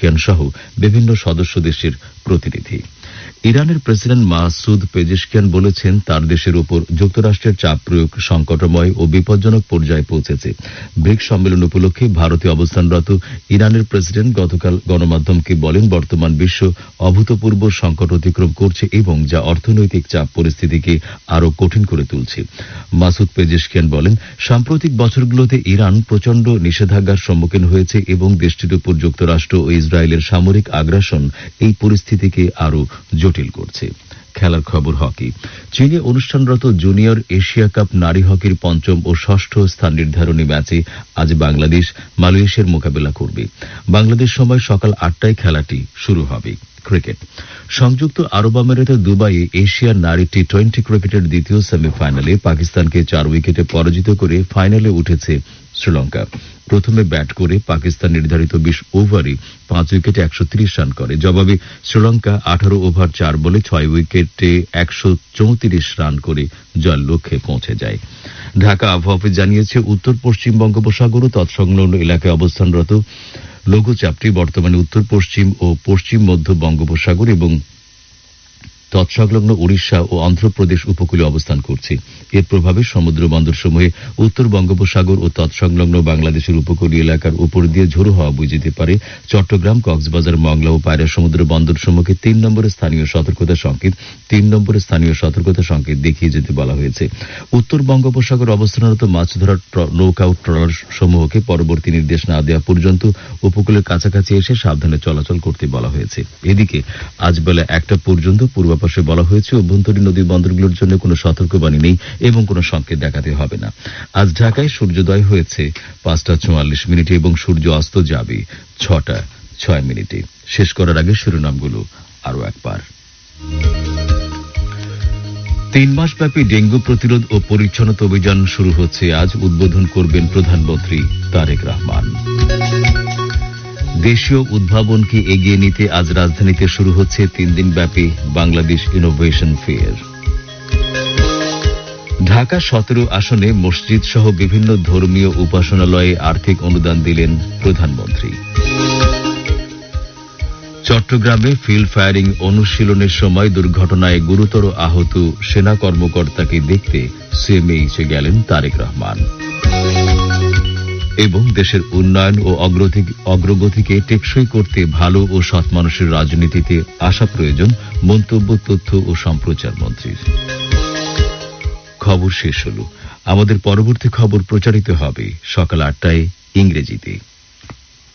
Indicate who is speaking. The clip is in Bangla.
Speaker 1: পেজেশকিয়ান সহ বিভিন্ন সদস্য দেশের প্রতিনিধি। ইরানের প্রেসিডেন্ট মাসুদ পেজেশকিয়ান বলেছেন তার দেশের উপর যুক্তরাষ্ট্রের চাপ প্রয়োগ সংকটময় ও বিপজ্জনক পর্যায়ে পৌঁছেছে। ব্রিক্স সম্মেলন উপলক্ষে ভারতে অবস্থানরত ইরানের প্রেসিডেন্ট গতকাল গণমাধ্যমকে বলেন, বর্তমান বিশ্ব অভূতপূর্ব সংকট অতিক্রম করছে এবং যা অর্থনৈতিক চাপ পরিস্থিতিকে আরও কঠিন করে তুলছে। মাসুদ পেজেশকিয়ান বলেন, সাম্প্রতিক বছরগুলোতে ইরান প্রচণ্ড নিষেধাজ্ঞার সম্মুখীন হয়েছে এবং দেশটির উপর যুক্তরাষ্ট্র ও ইসরায়েলের সামরিক আগ্রাসন এই পরিস্থিতিকে আরও জটিল করছে। খেলার খবর হকি। চীনে অনুষ্ঠানরত জুনিয়র এশিয়া কাপ নারী হকির পঞ্চম ও ষষ্ঠ স্থান নির্ধারণী ম্যাচে আজ বাংলাদেশ মালয়েশিয়ার মোকাবেলা করবে। বাংলাদেশ সময় সকাল 8টায় খেলাটি শুরু হবে। ক্রিকেট। সংযুক্ত আরব আমিরাতের দুবাইয়ে এশিয়ার নারী টি-20 ক্রিকেটের দ্বিতীয় সেমিফাইনালে পাকিস্তানকে 4 উইকেটে পরাজিত করে ফাইনালে উঠেছে শ্রীলঙ্কা। প্রথমে ব্যাট করে পাকিস্তান নির্ধারিত 20 ওভারে 5 উইকেটে 130 রান করে। জবাবে শ্রীলঙ্কা 18 ওভার 4 বলে 6 উইকেটে 134 রান করে জয়ের লক্ষ্যে পৌঁছে যায়। ঢাকা আবহাওয়া অফিস জানিয়েছে, উত্তর পশ্চিম বঙ্গোপসাগর ও তৎসংলগ্ন এলাকায় অবস্থানরত লঘুচাপটি বর্তমানে উত্তর পশ্চিম ও পশ্চিম মধ্য বঙ্গোপসাগর এবং তৎসংলগ্ন উড়িষ্যা ও অন্ধ্রপ্রদেশ উপকূলে অবস্থান করছে। এর প্রভাবে সমুদ্র বন্দরসমূহে উত্তর বঙ্গোপসাগর ও তৎসংলগ্ন বাংলাদেশের উপকূলীয় এলাকার উপর দিয়ে ঝোড়ো হাওয়া বয়ে যেতে পারে। চট্টগ্রাম, কক্সবাজার, মংলা ও পায়রা সমুদ্র বন্দরসমূহকে 3 নম্বরের স্থানীয় সতর্কতা সংকেত দেখিয়ে যেতে বলা হয়েছে। উত্তর বঙ্গোপসাগর অবস্থানরত মাছ ধরার নৌকা ও ট্রলার সমূহকে পরবর্তী নির্দেশ না দেওয়া পর্যন্ত উপকূলের কাছাকাছি এসে সাবধানে চলাচল করতে বলা হয়েছে। এদিকে আজ বেলা 1টা পর্যন্ত পূর্বাভাসে বলা হয়েছে অভ্যন্তরীণ নদী বন্দরগুলোর জন্য কোনো সতর্কবাণী নেই এবং কোনো সংকেত দেখাতে হবে না। আজ ঢাকায় সূর্যোদয় হয়েছে 5:44 এবং সূর্য অস্ত যাবে 6:06। শেষ করার আগে শিরোনামগুলো আরো একবার। 3 মাসব্যাপী ডেঙ্গু প্রতিরোধ ও পরিচ্ছন্নতা অভিযান শুরু হচ্ছে আজ। উদ্বোধন করবেন প্রধানমন্ত্রী তারেক রহমান। দেশীয় উদ্ভাবনকে এগিয়ে নিতে আজ রাজধানীতে শুরু হচ্ছে 3 দিনব্যাপী বাংলাদেশ ইনোভেশন ফেয়ার। ঢাকা 17 আসনে মসজিদ সহ বিভিন্ন ধর্মীয় উপাসনালয়ে আর্থিক অনুদান দিলেন প্রধানমন্ত্রী। চট্টগ্রামে ফিল্ড ফায়ারিং অনুশীলনের সময় দুর্ঘটনায় গুরুতর আহত সেনা কর্মকর্তাকে দেখতে সিএমএইচে গেলেন তারেক রহমান। এবং দেশের উন্নয়ন ও অগ্রগতিকে টেকসই করতে ভালো ও সৎ মানুষের রাজনীতিতে আসা প্রয়োজন, মন্তব্য তথ্য ও সম্প্রচার মন্ত্রীর। খবর শেষ হলো। আমাদের পরবর্তী খবর প্রচারিত হবে সকাল 8টায় ইংরেজিতে।